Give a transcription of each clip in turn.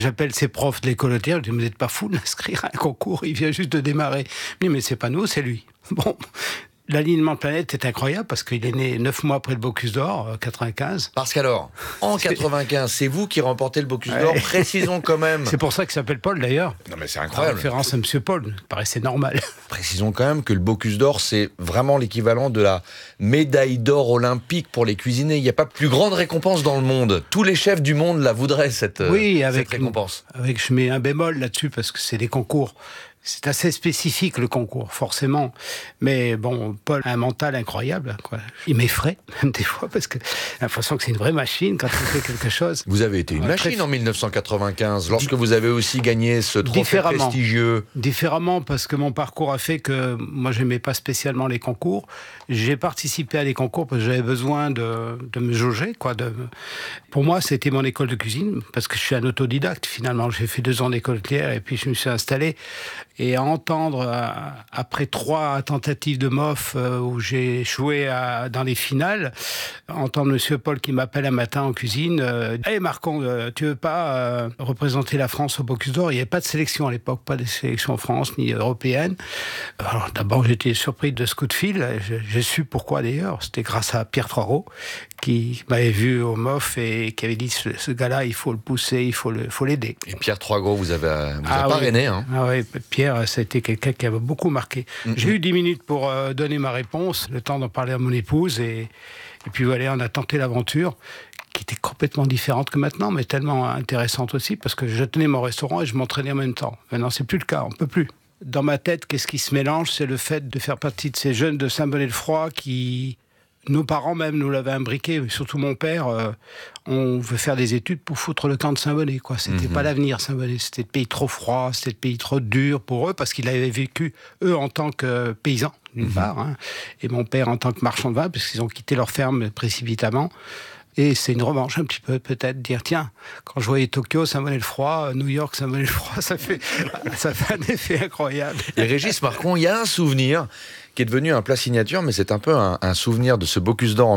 J'appelle ses profs de l'école hôtelière, je dis, vous n'êtes pas fou d'inscrire un concours, il vient juste de démarrer. Mais c'est pas nous, c'est lui. Bon, l'alignement de planète est incroyable parce qu'il est né 9 mois après le Bocuse d'Or, 95. Parce qu'alors, en 95, c'est vous qui remportez le Bocuse d'Or, précisons quand même. C'est pour ça qu'il s'appelle Paul d'ailleurs. Non mais c'est En incroyable. référence à Monsieur Paul, ça paraissait normal. Précisons quand même que le Bocuse d'Or, c'est vraiment l'équivalent de la médaille d'or olympique pour les cuisiniers. Il n'y a pas plus grande récompense dans le monde. Tous les chefs du monde la voudraient, cette récompense. Je mets un bémol là-dessus parce que c'est des concours. C'est assez spécifique le concours, forcément. Mais bon, Paul a un mental incroyable, quoi. Il m'effraie, même des fois, parce que j'ai l'impression que c'est une vraie machine quand il fait quelque chose. Vous avez été une machine en 1995, lorsque vous avez aussi gagné ce trophée prestigieux. Différemment, parce que mon parcours a fait que moi, j'aimais pas spécialement les concours. J'ai participé à des concours parce que j'avais besoin de me jauger, quoi. Pour moi, c'était mon école de cuisine, parce que je suis un autodidacte, finalement. J'ai fait 2 ans d'école hôtelière et puis je me suis installé. Et à entendre, après 3 tentatives de MOF où j'ai échoué dans les finales, entendre Monsieur Paul qui m'appelle un matin en cuisine, « Hey Marcon, tu veux pas représenter la France au Bocuse d'Or ?» Il n'y avait pas de sélection à l'époque, pas de sélection en France ni européenne. Alors d'abord, j'étais surpris de ce coup de fil. J'ai su pourquoi d'ailleurs. C'était grâce à Pierre Troireau qui m'avait vu au MOF et qui avait dit ce gars-là, il faut le pousser, il faut l'aider. Et Pierre Troireau vous a parrainé. Hein. Ah oui, Pierre, ça a été quelqu'un qui avait beaucoup marqué. J'ai eu 10 minutes pour donner ma réponse, le temps d'en parler à mon épouse, et puis voilà, on a tenté l'aventure, qui était complètement différente que maintenant, mais tellement intéressante aussi, parce que je tenais mon restaurant et je m'entraînais en même temps. Maintenant, c'est plus le cas, on peut plus. Dans ma tête, qu'est-ce qui se mélange? C'est le fait de faire partie de ces jeunes de Saint-Bonnet-le-Froid qui... Nos parents même nous l'avaient imbriqué, surtout mon père. On veut faire des études pour foutre le camp de Saint-Bonnet, quoi. C'était pas l'avenir, Saint-Bonnet. C'était le pays trop froid, c'était le pays trop dur pour eux, parce qu'ils avaient vécu, eux, en tant que paysans, d'une part, hein, et mon père en tant que marchand de vin, parce qu'ils ont quitté leur ferme précipitamment. Et c'est une revanche un petit peu, peut-être, dire, tiens, quand je voyais Tokyo, Saint-Bonnet-le-Froid, New York, Saint-Bonnet-le-Froid, ça fait un effet incroyable. Et Régis Marcon, il y a un souvenir qui est devenu un plat signature, mais c'est un peu un souvenir de ce Bocuse d'Or en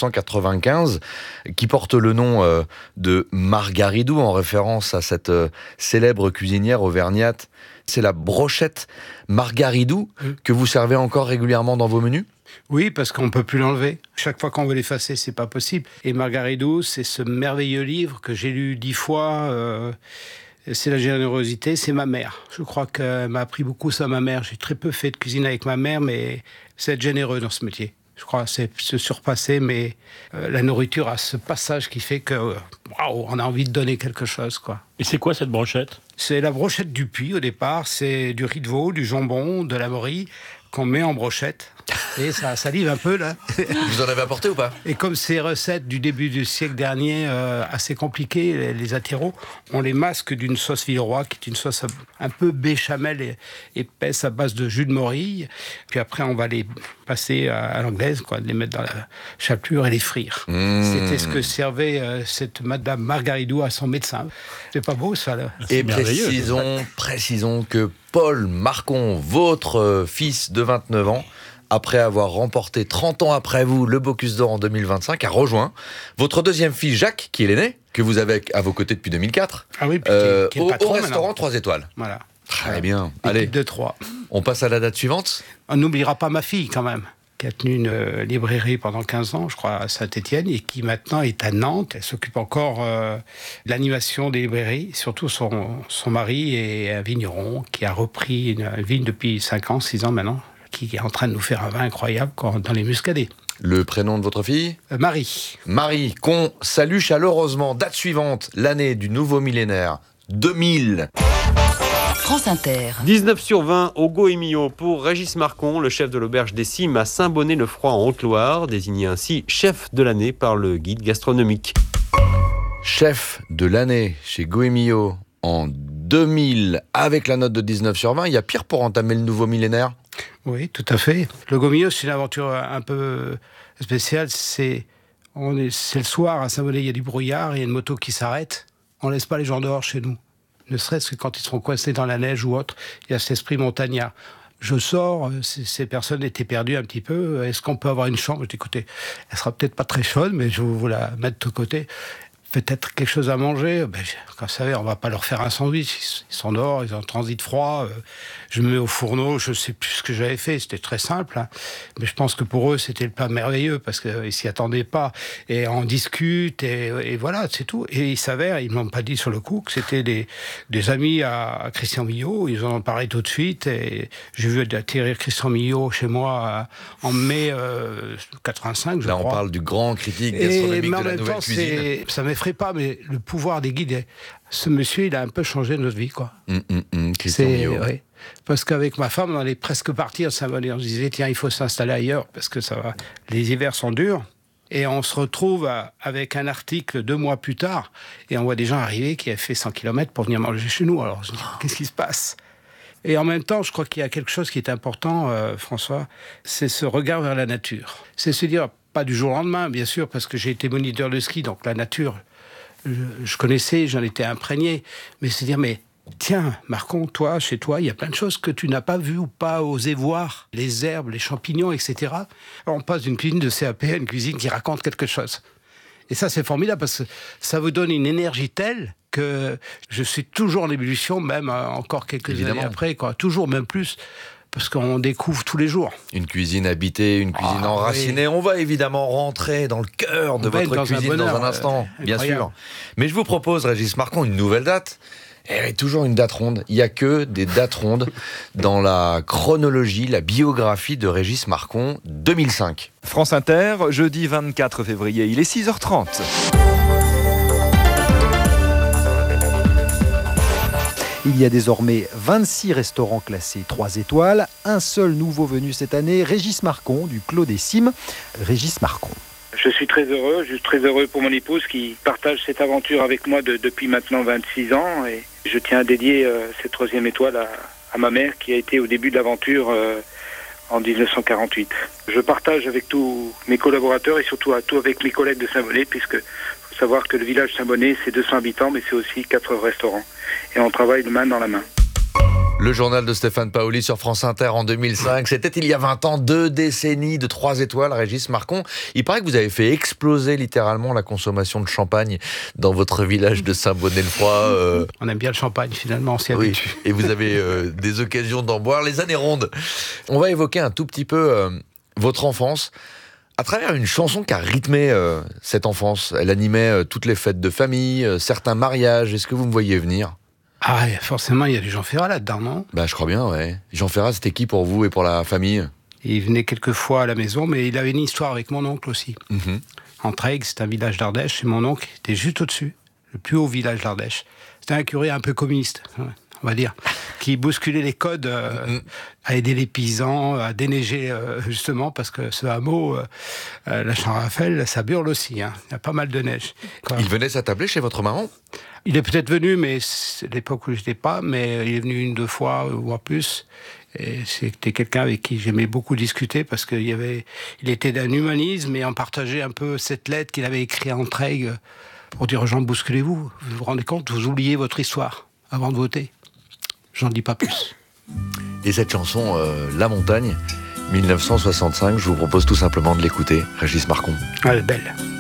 1995, qui porte le nom de Margaridou, en référence à cette célèbre cuisinière auvergnate. C'est la brochette Margaridou que vous servez encore régulièrement dans vos menus ? Oui, parce qu'on ne peut plus l'enlever. Chaque fois qu'on veut l'effacer, c'est pas possible. Et Margaridou, c'est ce merveilleux livre que j'ai lu 10 fois. C'est la générosité, c'est ma mère. Je crois qu'elle m'a appris beaucoup ça, ma mère. J'ai très peu fait de cuisine avec ma mère, mais c'est être généreux dans ce métier. Je crois c'est se surpasser, mais la nourriture a ce passage qui fait que waouh, on a envie de donner quelque chose, quoi. Et c'est quoi cette brochette ? C'est la brochette du Puy au départ. C'est du riz de veau, du jambon, de la morille qu'on met en brochette. Et ça salive un peu, là. Vous en avez apporté ou pas ? Et comme ces recettes du début du siècle dernier, assez compliquées, les attiros, on les masque d'une sauce Villeroy, qui est une sauce un peu béchamel et épaisse à base de jus de morille. Puis après, on va les passer à l'anglaise, quoi, les mettre dans la chapelure et les frire. C'était ce que servait cette Madame Margaridou à son médecin. C'est pas beau, ça, là. Et précisons que Paul Marcon, votre fils de 29 ans, après avoir remporté 30 ans après vous le Bocuse d'Or en 2025, a rejoint votre deuxième fils Jacques, qui est l'aîné, que vous avez à vos côtés depuis 2004, qui est le patron, au restaurant maintenant. 3 étoiles. Voilà. Très bien. Équipe Allez, de 3. on passe à la date suivante. On n'oubliera pas ma fille, quand même, qui a tenu une librairie pendant 15 ans, je crois, à Saint-Étienne, et qui maintenant est à Nantes. Elle s'occupe encore de l'animation des librairies. Surtout son mari est un vigneron qui a repris une vigne depuis 5 ans, 6 ans maintenant, qui est en train de nous faire un vin incroyable dans les muscadets. Le prénom de votre fille ? Marie. Marie, qu'on salue chaleureusement. Date suivante, l'année du nouveau millénaire, 2000. France Inter. 19 sur 20 au Goemio pour Régis Marcon, le chef de l'auberge des Cimes à Saint-Bonnet-le-Froid en Haute-Loire, désigné ainsi chef de l'année par le guide gastronomique. Chef de l'année chez Goemio en 2000 avec la note de 19 sur 20. Il y a pire pour entamer le nouveau millénaire ? Oui, tout à fait. Le Goemio, c'est une aventure un peu spéciale. C'est le soir à Saint-Bonnet, il y a du brouillard, il y a une moto qui s'arrête. On ne laisse pas les gens dehors chez nous. Ne serait-ce que quand ils seront coincés dans la neige ou autre, il y a cet esprit montagnard. Je sors, ces personnes étaient perdues un petit peu. Est-ce qu'on peut avoir une chambre ? Je dis, écoutez, elle sera peut-être pas très chaude, mais je vais vous la mettre de côté. peut-être quelque chose à manger. Comme vous savez, on va pas leur faire un sandwich. Ils sont dehors, ils ont un transit froid. Je me mets au fourneau, je sais plus ce que j'avais fait. C'était très simple, hein. Mais je pense que pour eux, c'était le plat merveilleux parce qu'ils s'y attendaient pas. Et on discute et voilà, c'est tout. Et il s'avère, ils m'ont pas dit sur le coup que c'était des amis à Christian Millot. Ils en ont parlé tout de suite et j'ai vu atterrir Christian Millot chez moi en mai 85, je crois. Là, on parle du grand critique gastronomique de la nouvelle cuisine. Ça m'effraie pas, mais le pouvoir des guides, ce monsieur, il a un peu changé notre vie, quoi. Christian Millot. Oui. Parce qu'avec ma femme, on allait presque partir de Saint-Bonnet. On se disait, tiens, il faut s'installer ailleurs, parce que ça va. Les hivers sont durs. Et on se retrouve avec un article 2 mois plus tard, et on voit des gens arriver qui avaient fait 100 km pour venir manger chez nous. Alors, je me dis, qu'est-ce qui se passe ? Et en même temps, je crois qu'il y a quelque chose qui est important, François, c'est ce regard vers la nature. C'est se dire, pas du jour au lendemain, bien sûr, parce que j'ai été moniteur de ski, donc la nature, je connaissais, j'en étais imprégné. Mais se dire, mais tiens, Marcon, toi, chez toi, il y a plein de choses que tu n'as pas vues ou pas osé voir. Les herbes, les champignons, etc. Alors on passe d'une cuisine de CAP à une cuisine qui raconte quelque chose. Et ça, c'est formidable parce que ça vous donne une énergie telle que je suis toujours en ébullition, même encore quelques années après, quoi. Toujours, même plus, parce qu'on découvre tous les jours. Une cuisine habitée, une cuisine enracinée. Oui. On va évidemment rentrer dans le cœur de votre cuisine dans un instant, bien sûr. Mais je vous propose, Régis Marcon, une nouvelle date. Elle est toujours une date ronde. Il n'y a que des dates rondes dans la chronologie, la biographie de Régis Marcon 2005. France Inter, jeudi 24 février, il est 6h30. Il y a désormais 26 restaurants classés 3 étoiles. Un seul nouveau venu cette année, Régis Marcon du Clos des Cimes. Régis Marcon. Je suis très heureux pour mon épouse qui partage cette aventure avec moi depuis maintenant 26 ans. Et je tiens à dédier cette 3e étoile à ma mère qui a été au début de l'aventure en 1948. Je partage avec tous mes collaborateurs et surtout avec mes collègues de Saint-Bonnet, puisque faut savoir que le village Saint-Bonnet, c'est 200 habitants, mais c'est aussi 4 restaurants. Et on travaille de main dans la main. Le journal de Stéphane Paoli sur France Inter en 2005. C'était il y a 20 ans, 2 décennies de 3 étoiles, Régis Marcon. Il paraît que vous avez fait exploser littéralement la consommation de champagne dans votre village de Saint-Bonnet-le-Froid. On aime bien le champagne, finalement, on s'y habitue. Et vous avez des occasions d'en boire les années rondes. On va évoquer un tout petit peu votre enfance à travers une chanson qui a rythmé cette enfance. Elle animait toutes les fêtes de famille, certains mariages. Est-ce que vous me voyez venir ? Ah, forcément, il y a du Jean Ferrat là-dedans, non ? Je crois bien, ouais. Jean Ferrat, c'était qui pour vous et pour la famille ? Il venait quelques fois à la maison, mais il avait une histoire avec mon oncle aussi. Entraigues, c'est un village d'Ardèche, et mon oncle était juste au-dessus, le plus haut village d'Ardèche. C'était un curé un peu communiste, on va dire, qui bousculait les codes, à aider les paysans, à déneiger, justement, parce que ce hameau, la Champ-Raphaël, ça burle aussi, hein. Il y a pas mal de neige. Il venait s'attabler chez votre maman ? Il est peut-être venu, mais c'est l'époque où je n'étais pas, mais il est venu 1-2 fois, voire plus. Et c'était quelqu'un avec qui j'aimais beaucoup discuter parce qu'il était d'un humanisme et on partageait un peu cette lettre qu'il avait écrite à Entraigues pour dire aux gens, bousculez-vous. Vous vous rendez compte, vous oubliez votre histoire avant de voter. J'en dis pas plus. Et cette chanson, La Montagne, 1965, je vous propose tout simplement de l'écouter, Régis Marcon. Elle est belle.